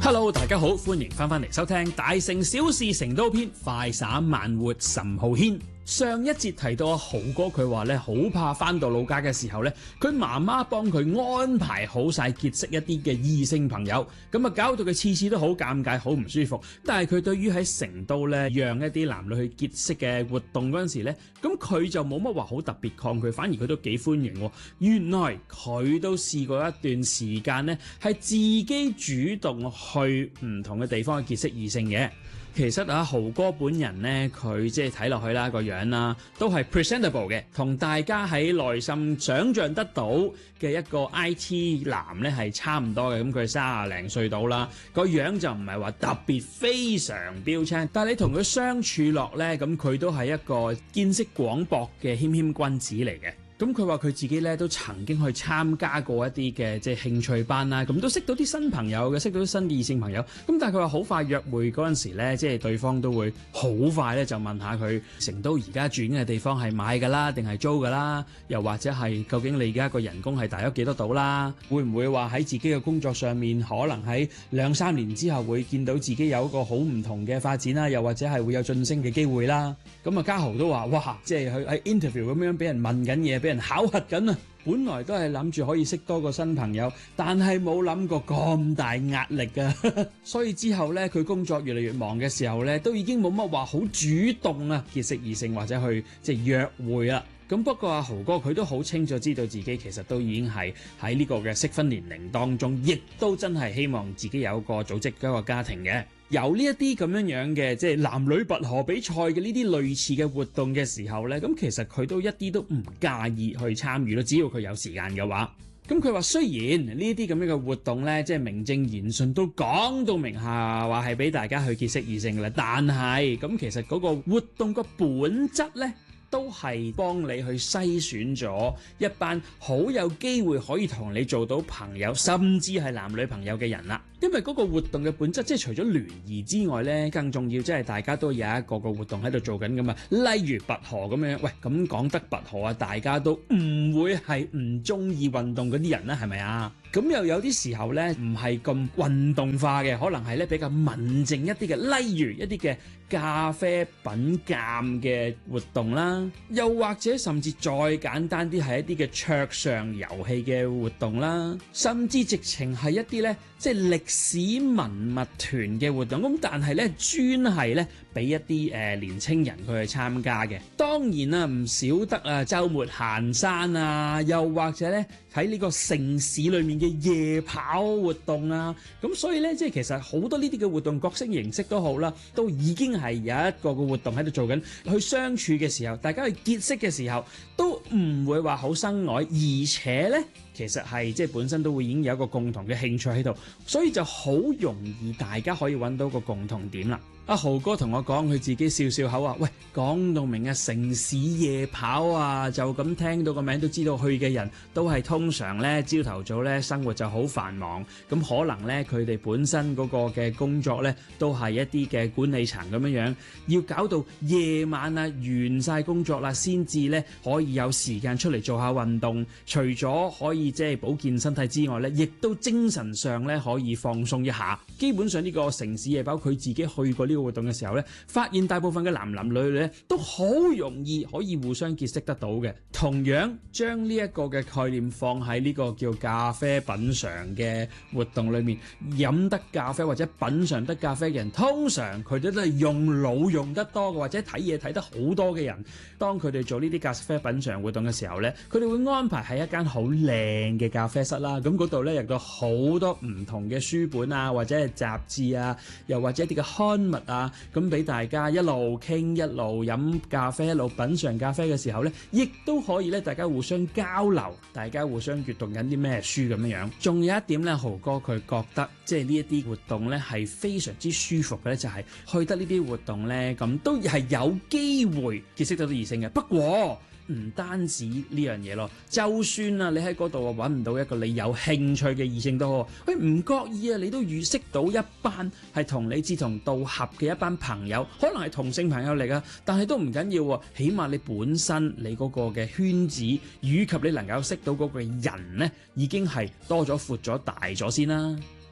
Hello， 大家好，歡迎翻嚟收聽《大城小事成都篇》，快灑慢活岑浩軒。上一節提到阿豪哥，佢話咧好怕翻到老家嘅時候咧，佢媽媽幫佢安排好晒結識一啲嘅異性朋友，咁啊搞到佢次次都好尷尬，好唔舒服。但係佢對於喺成都咧讓一啲男女去結識嘅活動嗰陣時咧，咁佢就冇乜話好特別抗拒，反而佢都幾歡迎。原來佢都試過一段時間咧，係自己主動去唔同嘅地方去結識異性嘅。其實啊，豪哥本人咧，佢即係睇落去啦，個樣啦，都係 presentable 嘅，同大家喺內心想像得到嘅一個 IT 男咧係差唔多嘅。咁佢30零歲到啦，個樣就唔係話特別非常標青，但係你同佢相處落咧，咁佢都係一個見識廣博嘅謙謙君子嚟嘅。咁佢話佢自己咧都曾經去參加過一啲嘅即係興趣班啦，咁都識到啲新朋友嘅，識到啲新異性朋友。咁但係佢話好快約會嗰陣時咧，即係對方都會好快咧就問下佢成都而家住緊嘅地方係買㗎啦，定係租㗎啦？又或者係究竟你而家個人工係大約幾多度啦？會唔會話喺自己嘅工作上面可能喺2-3年之後會見到自己有一個好唔同嘅發展啦？又或者係會有晉升嘅機會啦？咁啊，家豪都話：哇，即係佢喺 interview 咁樣俾人問緊嘢，俾人考核緊啊！本來都係諗住可以識多個新朋友，但係冇諗過咁大壓力㗎。所以之後呢，佢工作越嚟越忙嘅時候呢，都已經冇乜話好主動啊結識異性或者去即係約會啦。咁不過阿豪哥佢都好清楚知道自己其實都已經係喺呢個嘅適婚年齡當中，亦都真係希望自己有個組織一個家庭嘅。有呢一啲咁樣嘅即係男女拔河比賽嘅呢啲類似嘅活動嘅時候呢，咁其實佢都一啲都唔介意去參與咯，只要佢有時間嘅話。咁佢話雖然呢啲咁樣嘅活動呢，即係名正言順都講到明下話係俾大家去結識異性嘅啦，但係咁其實嗰個活動個本質呢，都係幫你去篩選咗一班好有機會可以同你做到朋友，甚至係男女朋友嘅人啦。因為嗰個活動嘅本質，即係除咗聯誼之外呢，更重要即係大家都有一個活動喺度做緊㗎嘛。例如拔河咁樣，喂，咁講得拔河啊，大家都唔會係唔中意運動嗰啲人啦，係咪啊？咁又有啲時候呢，唔係咁運動化嘅，可能係咧比較文靜一啲嘅，例如一啲嘅咖啡品鑑嘅活動啦，又或者甚至再簡單啲係一啲嘅桌上遊戲嘅活動啦，甚至直情係一啲呢，即係歷史文物團嘅活動。咁但係呢，專係呢俾一啲年青人佢去參加嘅。當然啊，唔少得啊週末行山啊，又或者呢喺呢個城市裏面嘅夜跑活動啊，咁所以呢，即係其實好多呢啲嘅活動，各式形式都好啦，都已經係有一個嘅活動喺度做緊。去相處嘅時候，大家去結識嘅時候，都唔會話好生礙，而且呢，其實係即係本身都會已經有一個共同嘅興趣喺度，所以就好容易大家可以揾到個共同點啦。阿豪哥同我講，佢自己笑笑口話：喂，講到明啊，城市夜跑啊，就咁聽到個名都知道去嘅人都係通常呢朝頭早呢生活就好繁忙，咁可能呢佢哋本身嗰個嘅工作呢都係一啲嘅管理層咁樣，要搞到夜晚啊完晒工作啦，先至呢可以有時間出嚟做下運動。除咗可以即係保健身體之外呢，亦都精神上呢可以放鬆一下。基本上呢個城市夜跑，佢自己去過呢個活動嘅時候呢，發現大部分嘅男男女女呢都好容易可以互相結識得到嘅。同樣將呢一個嘅概念放喺呢個叫咖啡品嘗嘅活動裏面，飲得咖啡或者品嘗得咖啡嘅人，通常佢哋都係用腦用得多嘅，或者睇嘢睇得好多嘅人。當佢哋做呢啲咖啡品嘗活動嘅時候呢，佢哋會安排喺一間好靚嘅咖啡室啦。咁嗰度呢，有個好多唔同嘅書本啊，或者係雜誌啊，又或者一啲嘅刊物啊，咁俾大家一路傾一路飲咖啡，一路品嘗咖啡嘅時候呢，亦都可以咧大家互相交流，大家互相閱讀緊啲咩書咁樣樣。仲有一點呢，豪哥佢覺得即係呢一啲活動呢係非常之舒服嘅呢，就係去得呢啲活動呢，咁都係有機會結識到啲異性嘅。不過唔單止呢樣嘢咯，就算啊你喺嗰度揾唔到一個你有興趣嘅異性都好，喂，唔覺意啊你都遇識到一班係同你志同道合嘅一班朋友，可能係同性朋友嚟噶，但係都唔緊要喎，起碼你本身你嗰個嘅圈子以及你能夠識到嗰個人呢，已經係多咗闊咗大咗先啦。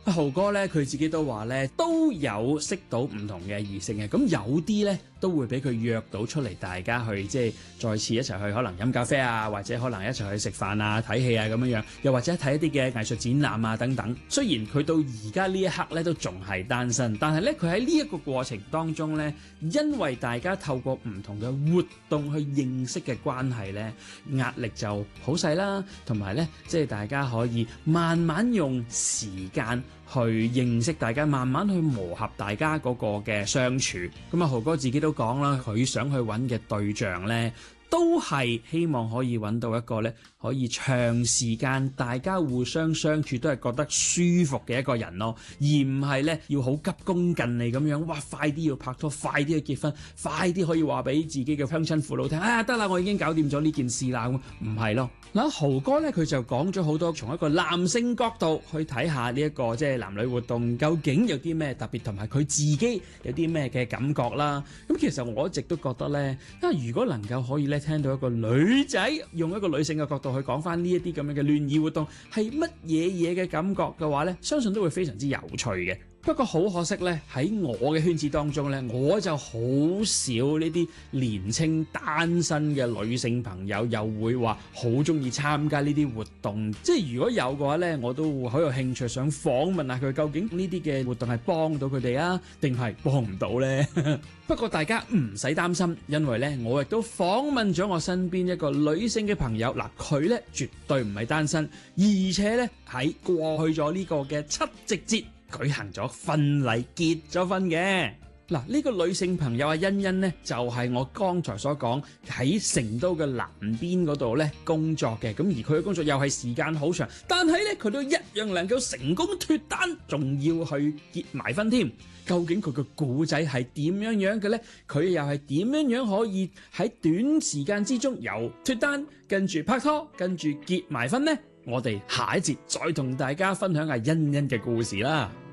豪哥咧，佢自己都話咧，都有識到唔同嘅異性嘅，咁有啲咧都會俾佢約到出嚟，大家去即係再次一齊去可能飲咖啡啊，或者可能一齊去食飯啊、睇戲啊咁樣樣，又或者睇一啲嘅藝術展覽啊等等。雖然佢到而家呢一刻咧都仲係單身，但係咧佢喺呢一個過程當中咧，因為大家透過唔同嘅活動去認識嘅關係咧，壓力就好細啦，同埋咧即係大家可以慢慢用時間去認識大家，慢慢去磨合大家嗰個嘅相處。咁啊，豪哥自己都講啦，佢想去揾嘅對象呢，都係希望可以揾到一個呢，可以長時間大家互相相處都係覺得舒服嘅一個人咯，而唔係呢要好急功近利咁樣，哇！快啲要拍拖，快啲去結婚，快啲可以話俾自己嘅鄉親父老聽，得啦，我已經搞掂咗呢件事啦，咁唔係咯。嗱，豪哥呢，佢就講咗好多，從一個男性角度去睇下呢一個即係男女活動究竟有啲咩特別，同埋佢自己有啲咩嘅感覺啦。咁其實我一直都覺得呢，如果能夠可以咧聽到一個女仔用一個女性嘅角度去講翻呢一啲咁樣嘅聯誼活動係乜嘢嘅感覺嘅話呢，相信都會非常之有趣嘅。不過好可惜咧，喺我嘅圈子當中咧，我就好少呢啲年青單身嘅女性朋友又會話好中意參加呢啲活動。即係如果有嘅話咧，我都會好有興趣想訪問下佢，究竟呢啲嘅活動係幫到佢哋啊，定係幫唔到呢？不過大家唔使擔心，因為咧我亦都訪問咗我身邊一個女性嘅朋友，嗱，佢咧絕對唔係單身，而且咧喺過去咗呢個嘅七夕節舉行咗婚禮，結咗婚嘅。嗱，呢個女性朋友阿欣欣呢，就係我剛才所講喺成都嘅南邊嗰度呢工作嘅，咁而佢嘅工作又係時間好長，但係呢，佢都一樣能夠成功脫單，仲要去結埋婚添。究竟佢嘅故仔係點樣樣嘅呢？佢又係點樣樣可以喺短時間之中由脫單，跟住拍拖，跟住結埋婚呢？我哋下一節再同大家分享下欣欣嘅故事啦。